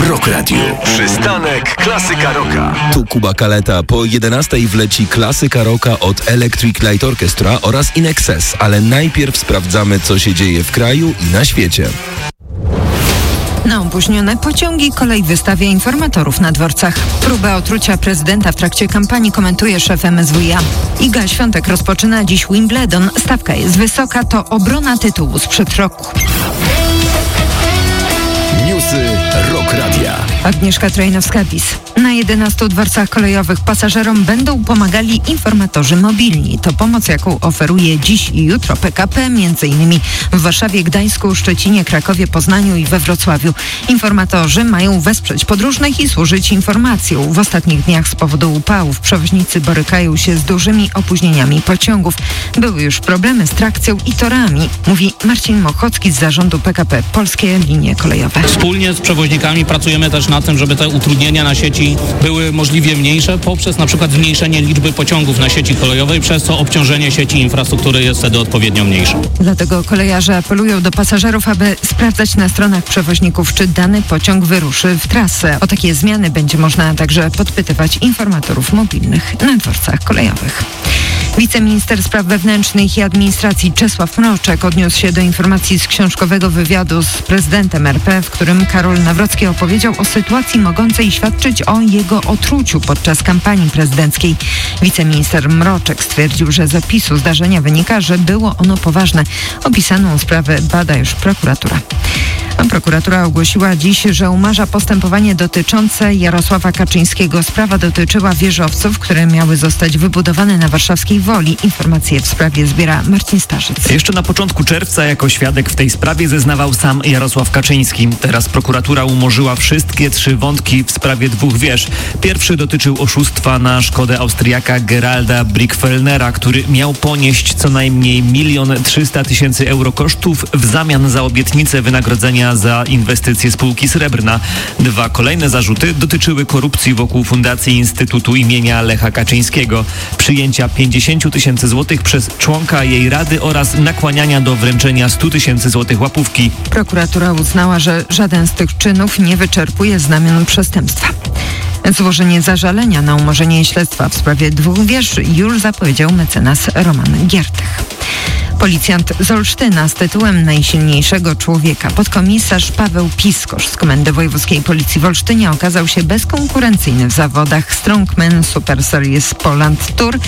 Rock Radio. Przystanek Klasyka Rocka. Tu Kuba Kaleta. Po 11:00 wleci Klasyka Rocka od Electric Light Orchestra oraz In Excess, ale najpierw sprawdzamy, co się dzieje w kraju i na świecie. Na opóźnione pociągi kolej wystawia informatorów na dworcach. Próbę otrucia prezydenta w trakcie kampanii komentuje szef MSWiA. Iga Świątek rozpoczyna dziś Wimbledon. Stawka jest wysoka, to obrona tytułu sprzed roku. Newsy Rock Radia. Agnieszka Trojnowska-Wis. Na 11 dworcach kolejowych pasażerom będą pomagali informatorzy mobilni. To pomoc, jaką oferuje dziś i jutro PKP, m.in. w Warszawie, Gdańsku, Szczecinie, Krakowie, Poznaniu i we Wrocławiu. Informatorzy mają wesprzeć podróżnych i służyć informacją. W ostatnich dniach z powodu upałów przewoźnicy borykają się z dużymi opóźnieniami pociągów. Były już problemy z trakcją i torami, mówi Marcin Mochocki z zarządu PKP Polskie Linie Kolejowe. Wspólnie z przewoźnikami pracujemy też nad tym, żeby te utrudnienia na sieci były możliwie mniejsze poprzez na przykład zmniejszenie liczby pociągów na sieci kolejowej, przez co obciążenie sieci infrastruktury jest wtedy odpowiednio mniejsze. Dlatego kolejarze apelują do pasażerów, aby sprawdzać na stronach przewoźników, czy dany pociąg wyruszy w trasę. O takie zmiany będzie można także podpytywać informatorów mobilnych na dworcach kolejowych. Wiceminister Spraw Wewnętrznych i Administracji Czesław Mroczek odniósł się do informacji z książkowego wywiadu z prezydentem RP, w którym Karol Nawrocki opowiedział o sytuacji mogącej świadczyć o jego otruciu podczas kampanii prezydenckiej. Wiceminister Mroczek stwierdził, że z opisu zdarzenia wynika, że było ono poważne. Opisaną sprawę bada już prokuratura. A prokuratura ogłosiła dziś, że umarza postępowanie dotyczące Jarosława Kaczyńskiego. Sprawa dotyczyła wieżowców, które miały zostać wybudowane na warszawskiej Woli. Informacje w sprawie zbiera Marcin Starzyc. Jeszcze na początku czerwca jako świadek w tej sprawie zeznawał sam Jarosław Kaczyński. Teraz prokuratura umorzyła wszystkie 3 wątki w sprawie 2 wież. Pierwszy dotyczył oszustwa na szkodę Austriaka Geralda Brickfellnera, który miał ponieść co najmniej 1 300 000 euro kosztów w zamian za obietnicę wynagrodzenia za inwestycje spółki Srebrna. 2 kolejne zarzuty dotyczyły korupcji wokół Fundacji Instytutu imienia Lecha Kaczyńskiego, przyjęcia 50 000 złotych przez członka jej rady oraz nakłaniania do wręczenia 100 000 złotych łapówki. Prokuratura uznała, że żaden z tych czynów nie wyczerpuje znamion przestępstwa. Złożenie zażalenia na umorzenie śledztwa w sprawie 2 wież już zapowiedział mecenas Roman Giertych. Policjant z Olsztyna z tytułem najsilniejszego człowieka, podkomisarz Paweł Piskosz z Komendy Wojewódzkiej Policji w Olsztynie okazał się bezkonkurencyjny w zawodach Strongman Super Series Poland Tour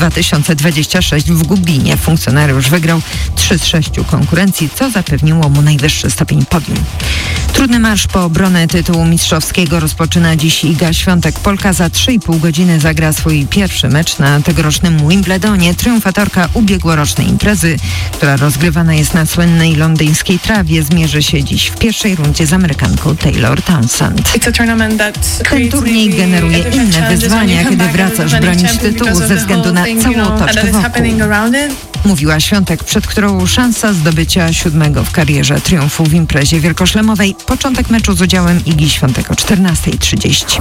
2026 w Gubinie. Funkcjonariusz wygrał 3 z 6 konkurencji, co zapewniło mu najwyższy stopień podium. Trudny marsz po obronę tytułu mistrzowskiego rozpoczyna dziś Iga Świątek. Polka za 3,5 godziny zagra swój pierwszy mecz na tegorocznym Wimbledonie. Triumfatorka ubiegłorocznej imprezy, która rozgrywana jest na słynnej londyńskiej trawie, zmierzy się dziś w pierwszej rundzie z Amerykanką Taylor Townsend. Ten turniej generuje inne wyzwania, kiedy wracasz bronić tytułu ze względu na całą otoczkę wokół. Mówiła Świątek, przed którą szansa zdobycia 7. w karierze triumfu w imprezie wielkoszlemowej. Początek meczu z udziałem Igi Świątek o 14:30.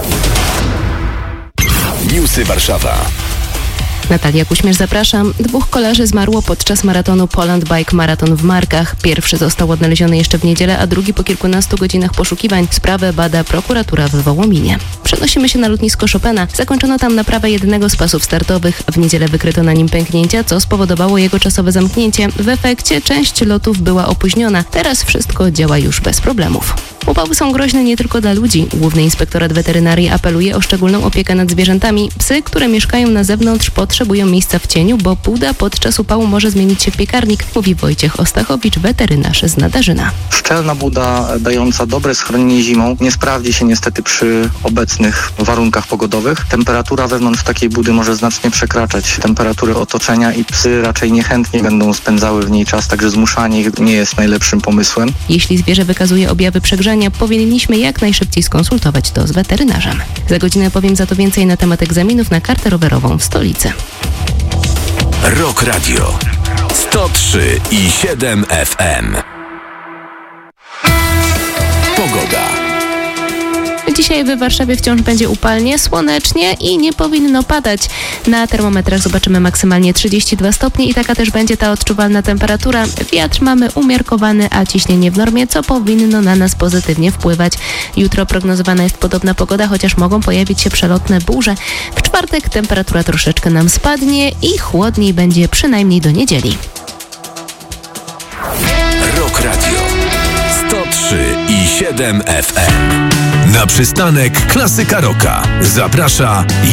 Newsy Warszawa. Natalia Kuśmierz, zapraszam. 2 kolarzy zmarło podczas maratonu Poland Bike Marathon w Markach. Pierwszy został odnaleziony jeszcze w niedzielę, a drugi po kilkunastu godzinach poszukiwań. Sprawę bada prokuratura w Wołominie. Przenosimy się na lotnisko Chopina. Zakończono tam naprawę jednego z pasów startowych. W niedzielę wykryto na nim pęknięcia, co spowodowało jego czasowe zamknięcie. W efekcie część lotów była opóźniona. Teraz wszystko działa już bez problemów. Upały są groźne nie tylko dla ludzi. Główny Inspektorat Weterynarii apeluje o szczególną opiekę nad zwierzętami. Psy, które mieszkają na zewnątrz, potrzebują miejsca w cieniu, bo puda podczas upału może zmienić się w piekarnik, mówi Wojciech Ostachowicz, weterynarz z Nadarzyna. Szczelna buda dająca dobre schronienie zimą nie sprawdzi się niestety przy obecnych warunkach pogodowych. Temperatura wewnątrz takiej budy może znacznie przekraczać temperatury otoczenia i psy raczej niechętnie będą spędzały w niej czas, także zmuszanie ich nie jest najlepszym pomysłem. Jeśli zwierzę wykazuje objawy przegrzania, powinniśmy jak najszybciej skonsultować to z weterynarzem. Za godzinę powiem za to więcej na temat egzaminów na kartę rowerową w stolicy. Rock Radio 103,7 FM. Pogoda. Dzisiaj w Warszawie wciąż będzie upalnie, słonecznie i nie powinno padać. Na termometrach zobaczymy maksymalnie 32 stopnie i taka też będzie ta odczuwalna temperatura. Wiatr mamy umiarkowany, a ciśnienie w normie, co powinno na nas pozytywnie wpływać. Jutro prognozowana jest podobna pogoda, chociaż mogą pojawić się przelotne burze. W czwartek temperatura troszeczkę nam spadnie i chłodniej będzie przynajmniej do niedzieli. Rock Radio 103,7 FM. Na przystanek Klasyka Rocka zaprasza